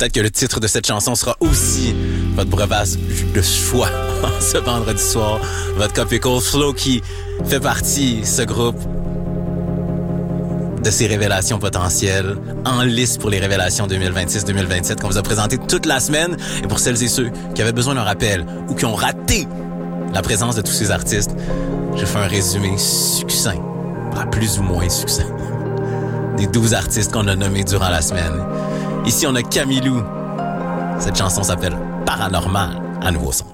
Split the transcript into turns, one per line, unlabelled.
Peut-être que le titre de cette chanson sera aussi votre breuvage de choix ce vendredi soir. Votre Copy Coleslaw qui fait partie, ce groupe, de ces révélations potentielles, en lice pour les révélations 2026-2027 qu'on vous a présenté toute la semaine. Et pour celles et ceux qui avaient besoin d'un rappel ou qui ont raté la présence de tous ces artistes, je fais un résumé succinct, pas plus ou moins succinct, des 12 artistes qu'on a nommés durant la semaine. Ici, on a Camilou. Cette chanson s'appelle Paranormal à Nouveau Son.